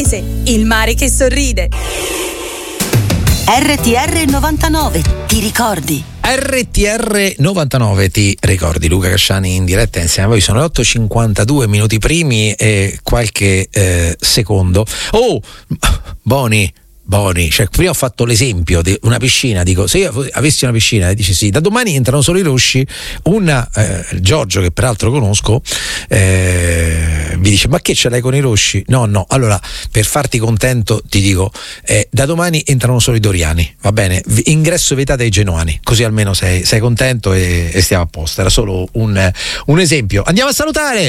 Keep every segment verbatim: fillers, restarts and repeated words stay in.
Calabrese, il mare che sorride. R T R novantanove, ti ricordi? R T R novantanove, ti ricordi? Luca Casciani in diretta insieme a voi. Sono le otto e cinquantadue minuti primi e qualche eh, secondo. Oh, Boni, Boni, cioè prima ho fatto l'esempio di una piscina, dico se io avessi una piscina, dice sì, da domani entrano solo i rossi. Un eh, Giorgio, che peraltro conosco, eh, mi dice ma che ce l'hai con i rossi? No, no, allora per farti contento ti dico eh, da domani entrano solo i doriani, va bene? Ingresso vietato ai genuani, così almeno sei, sei contento e, e stiamo a posto. Era solo un, un esempio. Andiamo a salutare.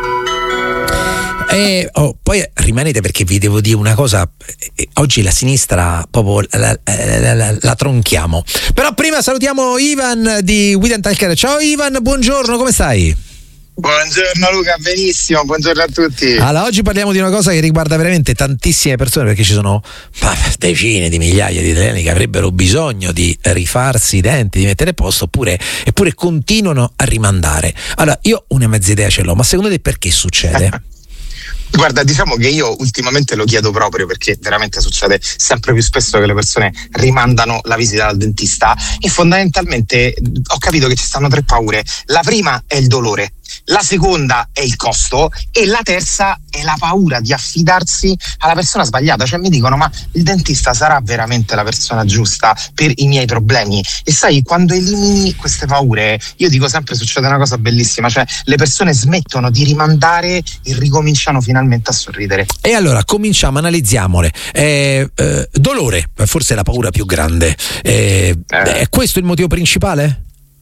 E oh, poi rimanete, perché vi devo dire una cosa, oggi la sinistra proprio la, la, la, la tronchiamo. Però prima salutiamo Ivan di We Dental Care. Ciao Ivan, buongiorno, come stai? Buongiorno Luca, benissimo, buongiorno a tutti. Allora, oggi parliamo di una cosa che riguarda veramente tantissime persone, perché ci sono decine di migliaia di italiani che avrebbero bisogno di rifarsi i denti, di mettere a posto, oppure, eppure continuano a rimandare. Allora, io una mezza idea ce l'ho, ma secondo te perché succede? Guarda, diciamo che io ultimamente lo chiedo proprio perché veramente succede sempre più spesso che le persone rimandano la visita dal dentista, e fondamentalmente ho capito che ci stanno tre paure. La prima è il dolore, la seconda è il costo e la terza è la paura di affidarsi alla persona sbagliata. Cioè mi dicono ma il dentista sarà veramente la persona giusta per i miei problemi? E sai, quando elimini queste paure, io dico sempre, succede una cosa bellissima, cioè le persone smettono di rimandare e ricominciano finalmente a sorridere. E allora cominciamo, analizziamole. Eh, eh, dolore, forse è la paura più grande. Eh, eh. È questo il motivo principale?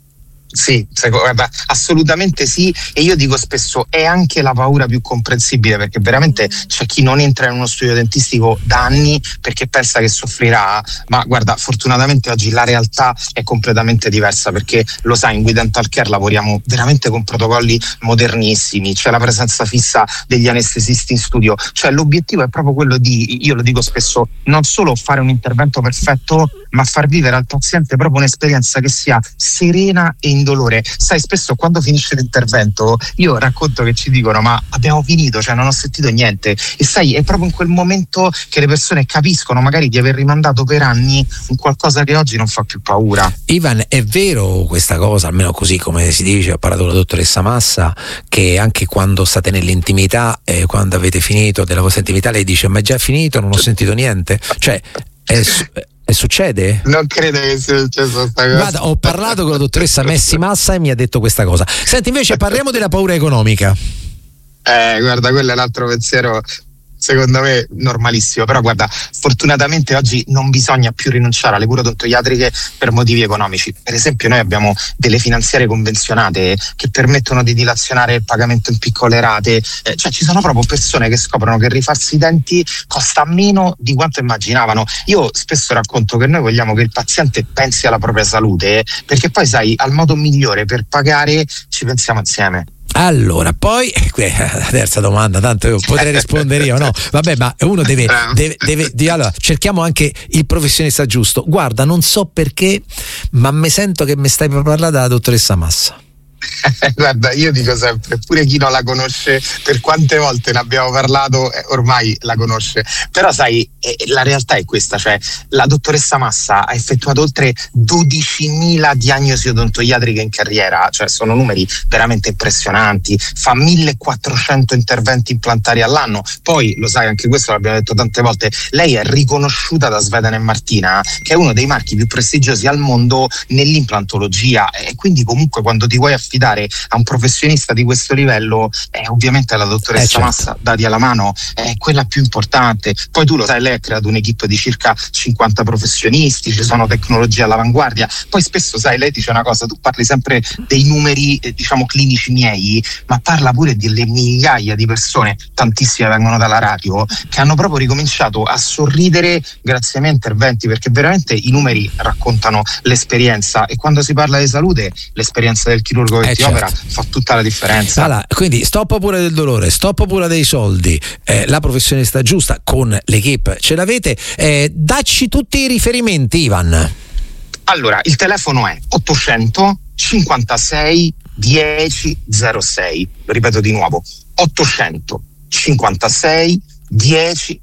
Sì, guarda, assolutamente sì, e io dico spesso è anche la paura più comprensibile, perché veramente c'è chi non entra in uno studio dentistico da anni perché pensa che soffrirà, ma guarda, fortunatamente oggi la realtà è completamente diversa, perché lo sai, in We Dental Care lavoriamo veramente con protocolli modernissimi, c'è la presenza fissa degli anestesisti in studio, cioè l'obiettivo è proprio quello di, io lo dico spesso, non solo fare un intervento perfetto, ma far vivere al paziente proprio un'esperienza che sia serena e indolore. Sai, spesso quando finisce l'intervento io racconto che ci dicono ma abbiamo finito, cioè non ho sentito niente, e sai, è proprio in quel momento che le persone capiscono magari di aver rimandato per anni un qualcosa che oggi non fa più paura. Ivan, è vero questa cosa, almeno così come si dice, ho parlato con la dottoressa Massa, che anche quando state nell'intimità e eh, quando avete finito della vostra intimità lei dice ma è già finito, non ho sentito niente, cioè è, E succede? Non credo che sia successo questa cosa. Guarda, ho parlato con la dottoressa Messi Massa e mi ha detto questa cosa. Senti, invece parliamo della paura economica. Eh, guarda, quello è l'altro pensiero, secondo me normalissimo, però guarda, fortunatamente oggi non bisogna più rinunciare alle cure odontoiatriche per motivi economici. Per esempio noi abbiamo delle finanziarie convenzionate che permettono di dilazionare il pagamento in piccole rate, eh, cioè ci sono proprio persone che scoprono che rifarsi i denti costa meno di quanto immaginavano. Io spesso racconto che noi vogliamo che il paziente pensi alla propria salute, perché poi sai, al modo migliore per pagare ci pensiamo insieme. Allora, poi la terza domanda, tanto io potrei rispondere io, no? Vabbè, ma uno deve, deve, deve, deve allora cerchiamo anche il professionista giusto. Guarda, non so perché, ma mi sento che mi stai per parlare della dottoressa Massa. Guarda, io dico sempre, pure chi non la conosce, per quante volte ne abbiamo parlato, eh, ormai la conosce. Però sai, eh, la realtà è questa, cioè la dottoressa Massa ha effettuato oltre dodicimila diagnosi odontoiatriche in carriera, cioè sono numeri veramente impressionanti, fa millequattrocento interventi implantari all'anno. Poi, lo sai, anche questo l'abbiamo detto tante volte, lei è riconosciuta da Sveden e Martina, che è uno dei marchi più prestigiosi al mondo nell'implantologia, e quindi comunque quando ti vuoi affidare a un professionista di questo livello, eh, ovviamente la dottoressa eh, certo. Massa, dati alla mano, è quella più importante. Poi tu lo sai, lei ha creato un'equipe di circa cinquanta professionisti, ci sono tecnologie all'avanguardia. Poi spesso, sai, lei dice una cosa, tu parli sempre dei numeri eh, diciamo clinici miei, ma parla pure delle migliaia di persone, tantissime vengono dalla radio, che hanno proprio ricominciato a sorridere grazie ai miei interventi, perché veramente i numeri raccontano l'esperienza, e quando si parla di salute l'esperienza del chirurgo che eh, ti certo. opera fa tutta la differenza. Allora, quindi stop pure del dolore, stop pure dei soldi, eh, la professionista giusta con l'equipe ce l'avete, eh, dacci tutti i riferimenti, Ivan. Allora, il telefono è ottocento cinquantasei dieci zero sei, lo ripeto di nuovo, ottocento cinquantasei dieci